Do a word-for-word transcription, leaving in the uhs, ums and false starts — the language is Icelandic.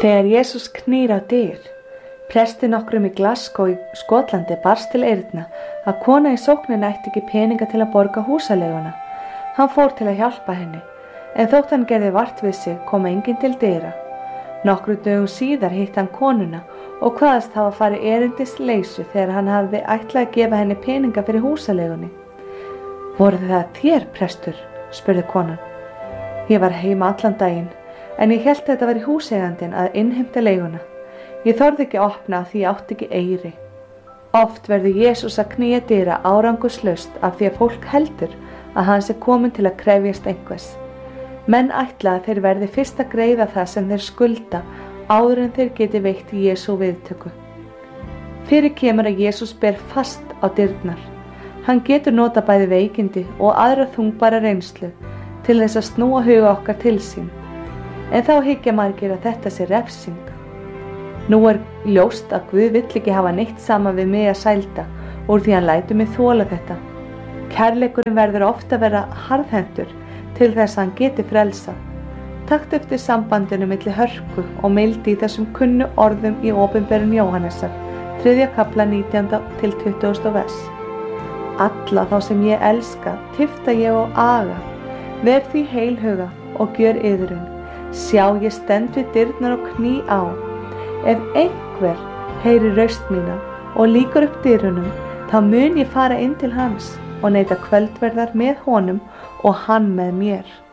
Þegar Jesús knýr á dyr, presti nokkrum í Glasgow í Skotlandi barst til eyrna að kona í sókninni ætti ekki peninga til að borga húsaleiguna. Hann fór til að hjálpa henni, en þótt hann gerði vart við sig kom enginn til dyra. Nokkru dögum síðar hitti hann konuna og kvaðst hafa farið erindis leysu þegar hann hafði ætlað að gefa henni peninga fyrir húsaleigunni. Voru það þér, prestur? Spurði konan. Ég var heima allan daginn, en ég hélt þetta væri húseigandinn að innheimta leiguna. Ég þorði ekki að opna því ég átti ekki eyri. Oft verður Jesús að knýja dyra árangurslaust af því að fólk heldur að hann sé kominn til að krefjast einhvers. Menn ætla að þeir verði fyrst að greiða það sem þeir skulda áður en þeir geti veitt Jesú viðtöku. Fyrir kemur að Jesús ber fast á dyrnar. Hann getur nota bæði veikindi og aðra þungbara reynslu til þess að snúa huga okkar til sín. En þá hyggja margir að þetta sé refsing. Nú er ljóst að Guð vill ekki hafa neitt saman við mig að sælda úr því hann lætur mig þola þetta. Kærleikurinn verður ofta vera harðhentur til þess að hann geti frelsað. Takt eftir sambandinu milli hörku og mildi í þessum kunnu orðum í opinberun Jóhannesar, þriðja kafla nítjánda til tuttugasta vers. Alla þá sem ég elska, tifta ég og aga, verð því heilhuga og gjör iðrun. Sjá ég stend við dyrnar og kný á. Ef einhver heyri raust mína og lýkur upp dyrunum, þá mun ég fara inn til hans og neyta kvöldverðar með honum og hann með mér.